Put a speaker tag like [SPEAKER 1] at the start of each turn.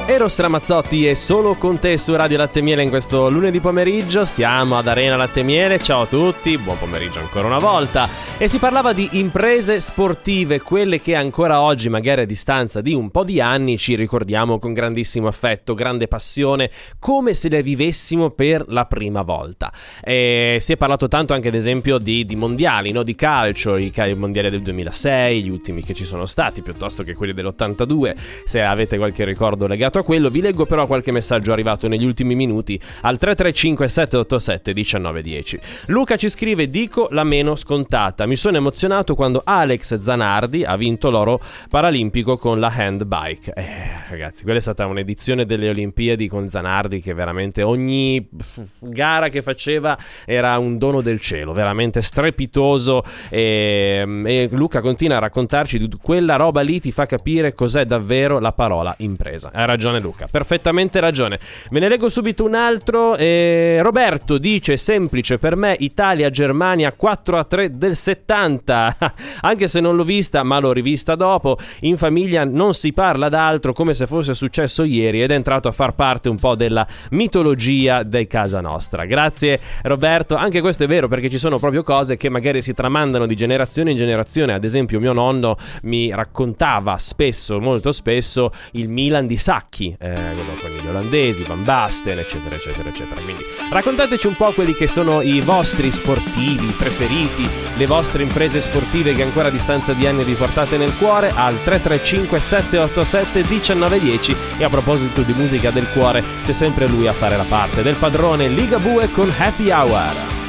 [SPEAKER 1] Eros Ramazzotti è solo con te su Radio Latte e Miele in questo lunedì pomeriggio. Siamo ad Arena Latte e Miele, ciao a tutti, buon pomeriggio ancora una volta. E si parlava di imprese sportive, quelle che ancora oggi, magari a distanza di un po' di anni, ci ricordiamo con grandissimo affetto, grande passione, come se le vivessimo per la prima volta. Si è parlato tanto anche ad esempio di mondiali, no? Di calcio, i mondiali del 2006, gli ultimi che ci sono stati, piuttosto che quelli dell'82, se avete qualche ricordo legato a quello. Vi leggo però qualche messaggio arrivato negli ultimi minuti al 335 787 1910. Luca ci scrive: dico la meno scontata, mi sono emozionato quando Alex Zanardi ha vinto l'oro paralimpico con la handbike. Ragazzi, quella è stata un'edizione delle Olimpiadi con Zanardi che veramente ogni gara che faceva era un dono del cielo, veramente strepitoso, e Luca continua a raccontarci di quella roba lì, ti fa capire cos'è davvero la parola impresa. Ha ragione Luca, perfettamente ragione. Ve ne leggo subito un altro. Roberto dice: semplice per me, Italia-Germania 4-3 del 70. Anche se non l'ho vista, ma l'ho rivista dopo. In famiglia non si parla d'altro, come se fosse successo ieri, ed è entrato a far parte un po' della mitologia di casa nostra. Grazie Roberto, anche questo è vero, perché ci sono proprio cose che magari si tramandano di generazione in generazione. Ad esempio mio nonno mi raccontava spesso, molto spesso, il Milan di Sacchi, quello con gli olandesi, Van Basten, eccetera eccetera eccetera. Quindi raccontateci un po' quelli che sono i vostri sportivi preferiti, le vostre imprese sportive che ancora a distanza di anni vi portate nel cuore, al 335 787 1910. E a proposito di musica del cuore, c'è sempre lui a fare la parte del padrone, Ligabue con Happy Hour.